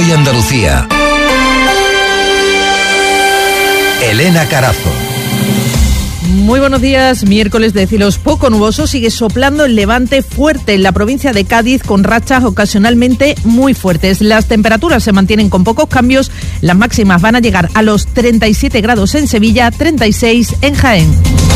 y Andalucía. Elena Carazo. Muy buenos días. Miércoles de cielos poco nubosos, sigue soplando el levante fuerte en la provincia de Cádiz con rachas ocasionalmente muy fuertes. Las temperaturas se mantienen con pocos cambios, las máximas van a llegar a los 37 grados en Sevilla, 36 en Jaén.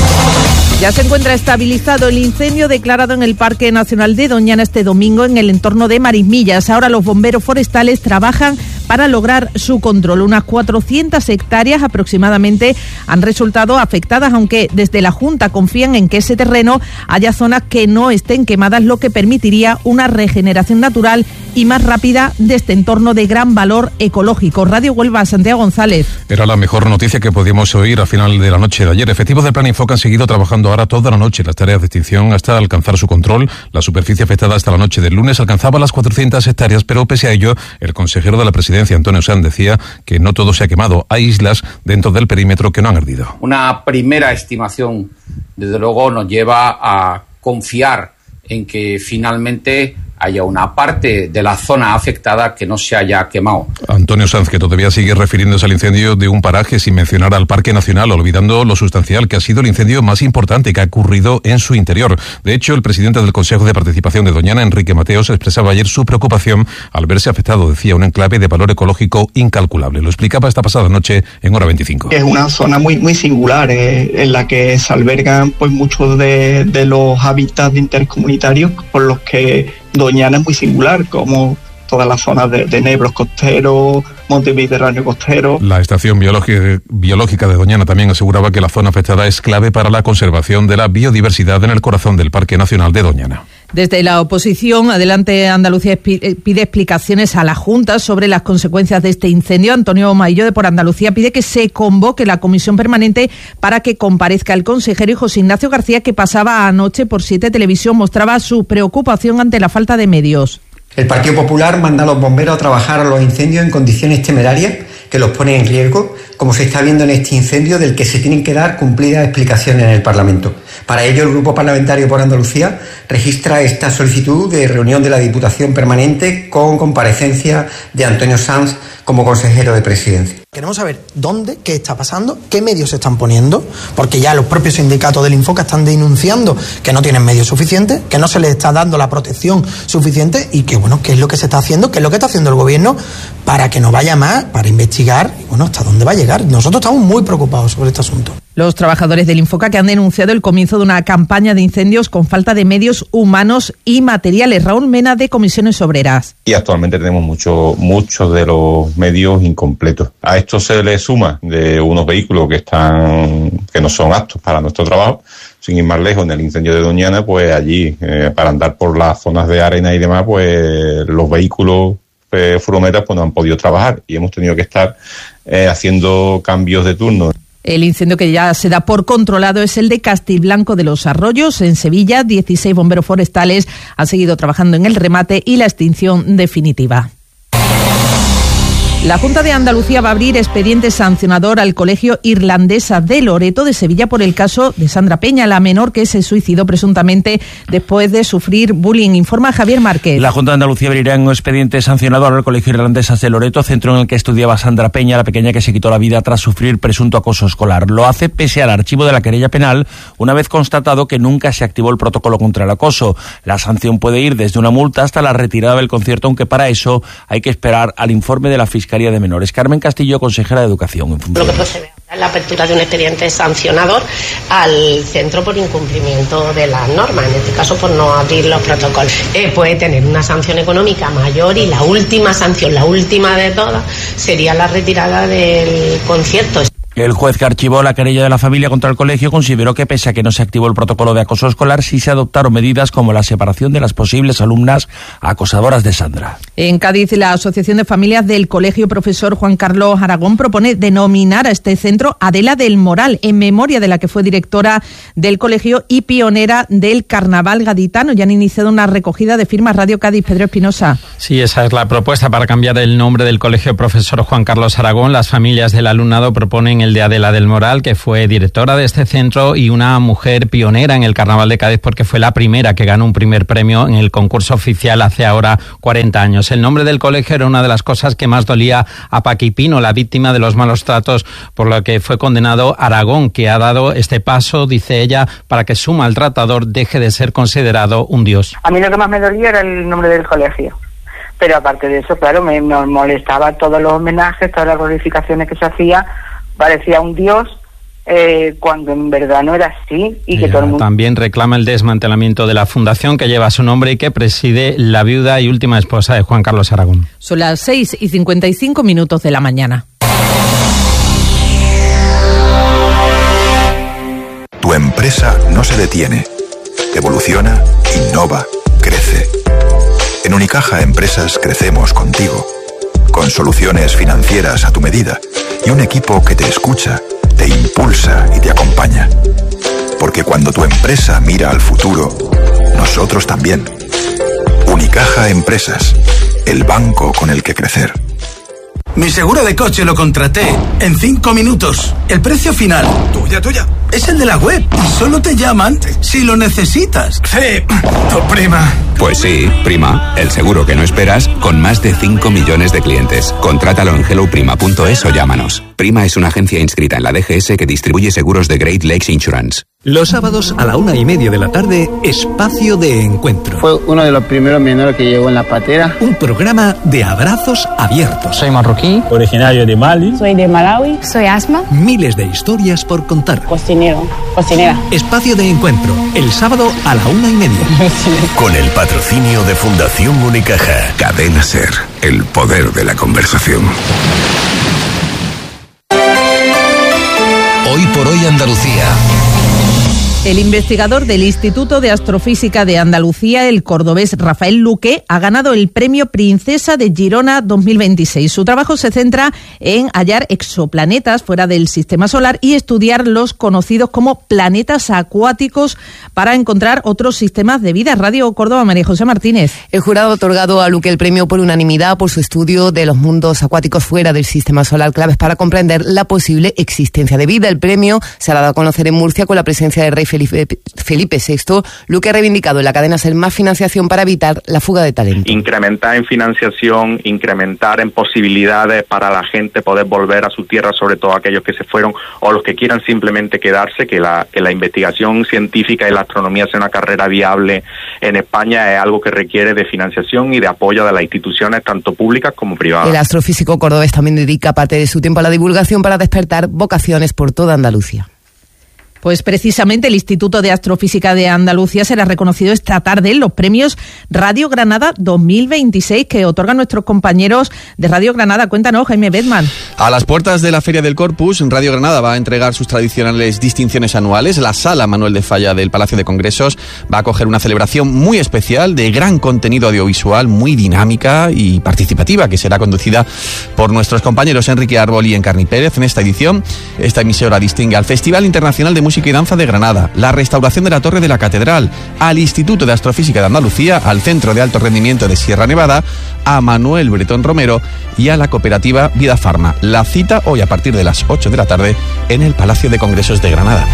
Ya se encuentra estabilizado el incendio declarado en el Parque Nacional de Doñana este domingo en el entorno de Marismillas. Ahora los bomberos forestales trabajan para lograr su control. Unas 400 hectáreas aproximadamente han resultado afectadas, aunque desde la Junta confían en que ese terreno haya zonas que no estén quemadas, lo que permitiría una regeneración natural y más rápida de este entorno de gran valor ecológico. Radio Huelva, Santiago González. Era la mejor noticia que podíamos oír a final de la noche de ayer. Efectivos del Plan Infoca han seguido trabajando ahora toda la noche las tareas de extinción hasta alcanzar su control. La superficie afectada hasta la noche del lunes alcanzaba las 400 hectáreas, pero pese a ello, el consejero de la Presidencia, Antonio Sanz, decía que no todo se ha quemado. Hay islas dentro del perímetro que no han ardido. Una primera estimación, desde luego, nos lleva a confiar en que finalmente haya una parte de la zona afectada que no se haya quemado. Antonio Sanz, que todavía sigue refiriéndose al incendio de un paraje sin mencionar al Parque Nacional, olvidando lo sustancial que ha sido el incendio más importante que ha ocurrido en su interior. De hecho, el presidente del Consejo de Participación de Doñana, Enrique Mateos, expresaba ayer su preocupación al verse afectado, decía, un enclave de valor ecológico incalculable. Lo explicaba esta pasada noche en Hora 25. Es una zona muy singular, en la que se albergan pues muchos de los hábitats intercomunitarios por los que Doñana es muy singular, como todas las zonas de Nebros costeros, Monte Mediterráneo costero. La Estación Biológica de Doñana también aseguraba que la zona afectada es clave para la conservación de la biodiversidad en el corazón del Parque Nacional de Doñana. Desde la oposición, Adelante Andalucía pide explicaciones a la Junta sobre las consecuencias de este incendio. Antonio Maillo, de Por Andalucía, pide que se convoque la comisión permanente para que comparezca el consejero, y José Ignacio García, que pasaba anoche por 7 Televisión, mostraba su preocupación ante la falta de medios. El Partido Popular manda a los bomberos a trabajar a los incendios en condiciones temerarias que los ponen en riesgo, como se está viendo en este incendio, del que se tienen que dar cumplidas explicaciones en el Parlamento. Para ello, el Grupo Parlamentario Por Andalucía registra esta solicitud de reunión de la Diputación Permanente con comparecencia de Antonio Sanz como consejero de Presidencia. Queremos saber dónde, qué está pasando, qué medios se están poniendo, porque ya los propios sindicatos del Infoca están denunciando que no tienen medios suficientes, que no se les está dando la protección suficiente y que, bueno, qué es lo que se está haciendo, qué es lo que está haciendo el gobierno para que no vaya más, para investigar y, bueno, hasta dónde va a llegar. Nosotros estamos muy preocupados sobre este asunto. Los trabajadores del Infoca, que han denunciado el comienzo de una campaña de incendios con falta de medios humanos y materiales. Raúl Mena, de Comisiones Obreras. Y actualmente tenemos muchos de los medios incompletos. A esto se le suma de unos vehículos que no son aptos para nuestro trabajo. Sin ir más lejos, en el incendio de Doñana, pues allí, para andar por las zonas de arena y demás, pues los vehículos furgonetas pues no han podido trabajar y hemos tenido que estar haciendo cambios de turno. El incendio que ya se da por controlado es el de Castiblanco de los Arroyos, en Sevilla. 16 bomberos forestales han seguido trabajando en el remate y la extinción definitiva. La Junta de Andalucía va a abrir expediente sancionador al Colegio Irlandesa de Loreto de Sevilla por el caso de Sandra Peña, la menor que se suicidó presuntamente después de sufrir bullying. Informa Javier Márquez. La Junta de Andalucía abrirá un expediente sancionador al Colegio Irlandesa de Loreto, centro en el que estudiaba Sandra Peña, la pequeña que se quitó la vida tras sufrir presunto acoso escolar. Lo hace pese al archivo de la querella penal, una vez constatado que nunca se activó el protocolo contra el acoso. La sanción puede ir desde una multa hasta la retirada del concierto, aunque para eso hay que esperar al informe de la Fiscalía de Menores. Carmen Castillo, consejera de Educación. Lo que procede es la apertura de un expediente sancionador al centro por incumplimiento de las normas, en este caso por no abrir los protocolos. Puede tener una sanción económica mayor y la última sanción, la última de todas, sería la retirada del concierto. El juez que archivó la querella de la familia contra el colegio consideró que, pese a que no se activó el protocolo de acoso escolar, sí se adoptaron medidas como la separación de las posibles alumnas acosadoras de Sandra. En Cádiz, la Asociación de Familias del Colegio Profesor Juan Carlos Aragón propone denominar a este centro Adela del Moral, en memoria de la que fue directora del colegio y pionera del carnaval gaditano. Ya han iniciado una recogida de firmas. Radio Cádiz, Pedro Espinosa. Sí, esa es la propuesta para cambiar el nombre del Colegio Profesor Juan Carlos Aragón. Las familias del alumnado proponen el de Adela del Moral, que fue directora de este centro y una mujer pionera en el Carnaval de Cádiz porque fue la primera que ganó un primer premio en el concurso oficial hace ahora 40 años. El nombre del colegio era una de las cosas que más dolía a Paqui Pino, la víctima de los malos tratos, por lo que fue condenado Aragón, que ha dado este paso, dice ella, para que su maltratador deje de ser considerado un dios. A mí lo que más me dolía era el nombre del colegio. Pero aparte de eso, claro, me molestaba todos los homenajes, todas las glorificaciones que se hacía, parecía un dios, cuando en verdad no era así. Y que todo el mundo... También reclama el desmantelamiento de la fundación que lleva su nombre y que preside la viuda y última esposa de Juan Carlos Aragón. Son las 6:55 de la mañana. Tu empresa no se detiene, evoluciona, innova, crece. En Unicaja Empresas crecemos contigo, con soluciones financieras a tu medida y un equipo que te escucha, te impulsa y te acompaña. Porque cuando tu empresa mira al futuro, nosotros también. Unicaja Empresas, el banco con el que crecer. Mi seguro de coche lo contraté en 5 minutos. El precio final, tuya, es el de la web y solo te llaman si lo necesitas. Sí, tu prima. Pues sí, Prima, el seguro que no esperas con más de 5 millones de clientes. Contrátalo en helloprima.es o llámanos. Prima es una agencia inscrita en la DGS que distribuye seguros de Great Lakes Insurance. Los sábados a la 1:30 de la tarde, Espacio de Encuentro. Fue uno de los primeros menores que llegó en la patera. Un programa de abrazos abiertos. Soy marroquí, originario de Mali. Soy de Malawi, soy Asma. Miles de historias por contar. Cocinera. Espacio de Encuentro, el sábado a la 1:30. Con el patrocinio de Fundación Unicaja. Cadena SER, el poder de la conversación. Hoy por hoy Andalucía. El investigador del Instituto de Astrofísica de Andalucía, el cordobés Rafael Luque, ha ganado el premio Princesa de Girona 2026. Su trabajo se centra en hallar exoplanetas fuera del sistema solar y estudiar los conocidos como planetas acuáticos para encontrar otros sistemas de vida. Radio Córdoba, María José Martínez. El jurado ha otorgado a Luque el premio por unanimidad por su estudio de los mundos acuáticos fuera del sistema solar, claves para comprender la posible existencia de vida. El premio se ha dado a conocer en Murcia con la presencia del rey Felipe VI. Luque ha reivindicado en la cadena SER más financiación para evitar la fuga de talento. Incrementar en financiación, incrementar en posibilidades para la gente poder volver a su tierra, sobre todo aquellos que se fueron o los que quieran simplemente quedarse, que la investigación científica y la astronomía sea una carrera viable en España es algo que requiere de financiación y de apoyo de las instituciones tanto públicas como privadas. El astrofísico cordobés también dedica parte de su tiempo a la divulgación para despertar vocaciones por toda Andalucía. Pues precisamente el Instituto de Astrofísica de Andalucía será reconocido esta tarde en los premios Radio Granada 2026 que otorgan nuestros compañeros de Radio Granada. Cuéntanos, Jaime Bedman. A las puertas de la Feria del Corpus, Radio Granada va a entregar sus tradicionales distinciones anuales. La Sala Manuel de Falla del Palacio de Congresos va a acoger una celebración muy especial de gran contenido audiovisual, muy dinámica y participativa, que será conducida por nuestros compañeros Enrique Árbol y Encarni Pérez. En esta edición, esta emisora distingue al Festival Internacional de Música y Danza de Granada, la restauración de la Torre de la Catedral, al Instituto de Astrofísica de Andalucía, al Centro de Alto Rendimiento de Sierra Nevada, a Manuel Bretón Romero y a la cooperativa Vida Farma. La cita hoy a partir de las 8 de la tarde en el Palacio de Congresos de Granada.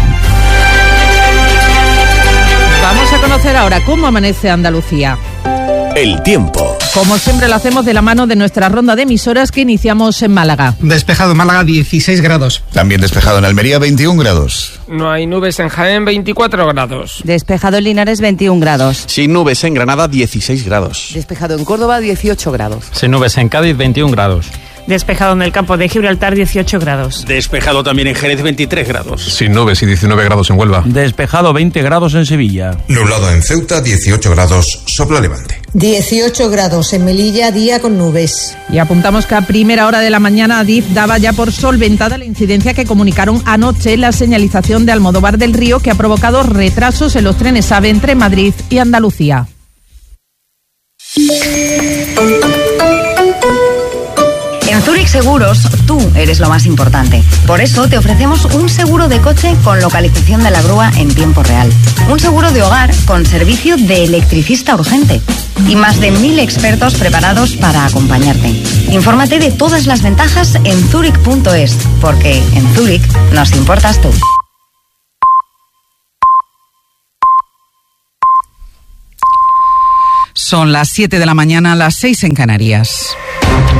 Vamos a conocer ahora cómo amanece Andalucía. El tiempo. Como siempre lo hacemos de la mano de nuestra ronda de emisoras que iniciamos en Málaga. Despejado en Málaga, 16 grados. También despejado en Almería, 21 grados. No hay nubes en Jaén, 24 grados. Despejado en Linares, 21 grados. Sin nubes en Granada, 16 grados. Despejado en Córdoba, 18 grados. Sin nubes en Cádiz, 21 grados. Despejado en el campo de Gibraltar, 18 grados. Despejado también en Jerez, 23 grados. Sin nubes y 19 grados en Huelva. Despejado, 20 grados en Sevilla. Nublado en Ceuta, 18 grados, sopla levante. 18 grados en Melilla, día con nubes. Y apuntamos que a primera hora de la mañana Adif daba ya por solventada la incidencia que comunicaron anoche la señalización de Almodóvar del Río, que ha provocado retrasos en los trenes AVE entre Madrid y Andalucía. En Zurich Seguros, tú eres lo más importante. Por eso te ofrecemos un seguro de coche con localización de la grúa en tiempo real. Un seguro de hogar con servicio de electricista urgente. y más de 1000 expertos preparados para acompañarte. Infórmate de todas las ventajas en Zurich.es, porque en Zurich nos importas tú. Son las 7 de la mañana, las 6 en Canarias.